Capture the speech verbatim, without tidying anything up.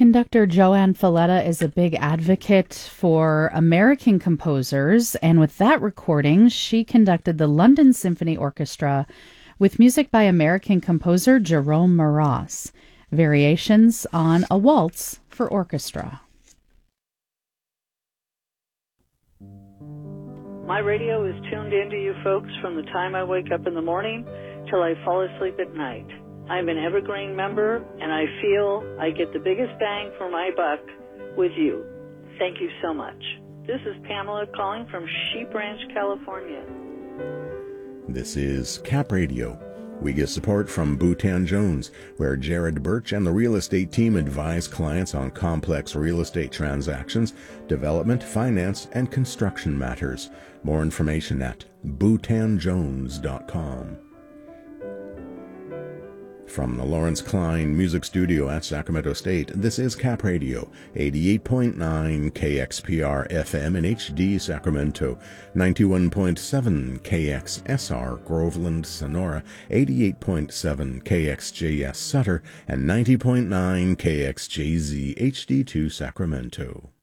conductor Joanne Falletta is a big advocate for American composers, and with that recording, she conducted the London Symphony Orchestra with music by American composer Jerome Moross, variations on a waltz for orchestra. My radio is tuned into you folks from the time I wake up in the morning till I fall asleep at night. I'm an Evergreen member, and I feel I get the biggest bang for my buck with you. Thank you so much. This is Pamela calling from Sheep Ranch, California. This is Cap Radio. We get support from Bhutan Jones, where Jared Birch and the real estate team advise clients on complex real estate transactions, development, finance, and construction matters. More information at bhutan jones dot com. From the Lawrence Klein Music Studio at Sacramento State, this is Cap Radio, eighty-eight point nine K X P R F M in H D Sacramento, ninety-one point seven K X S R Groveland, Sonora, eighty-eight point seven K X J S Sutter, and ninety point nine K X J Z H D two Sacramento.